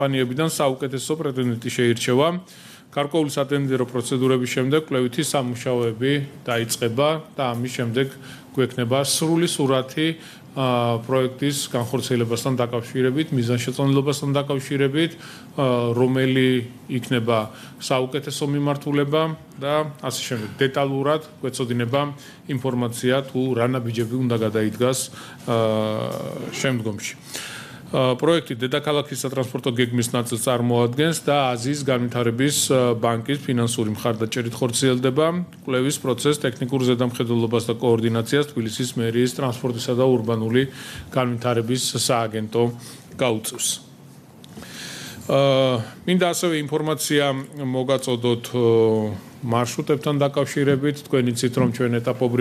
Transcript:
კომპანიებიდან საუკეთესო პრეტენდენტი შეირჩევა. გარკვეული სატენდერო პროცედურების შემდეგ კვლევითი სამუშაოები დაიწყება და ამის შემდეგ გვექნება სრული სურათი პროექტის განხორციელებასთან დაკავშირებით, მიზანშეწონილობასთან დაკავშირებით, რომელი იქნება საუკეთესო მიმართულება და ასე შემდეგ. დეტალურად გვეცოდინება ინფორმაცია თუ რა ნაბიჯები უნდა გადაიდგას შემდგომში. პროექტი დედაქალაქის სატრანსპორტო გეგმის ნაწილს წარმოადგენს და აზიის განვითარების ბანკის ფინანსური მხარდაჭერით ხორციელდება. კვლევის პროცესს ტექნიკურ ზედამხედველობას და კოორდინაციას თბილისის მერიის ტრანსპორტისა და ურბანული განვითარების სააგენტო გაუწევს. მინდა ასევე ინფორმაცია მოგაწოდოთ მარშრუტებთან დაკავშირებით. თქვენ იცით, რომ ჩვენ ეტაპობრივ